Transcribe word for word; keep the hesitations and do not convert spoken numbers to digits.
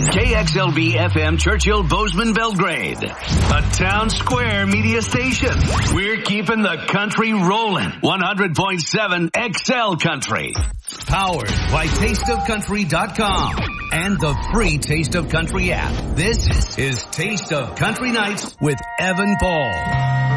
K X L B F M Churchill Bozeman Belgrade. A town square media station. We're keeping the country rolling. one hundred point seven X L Country. Powered by taste of country dot com and the free Taste of Country app. This is Taste of Country Nights with Evan Paul.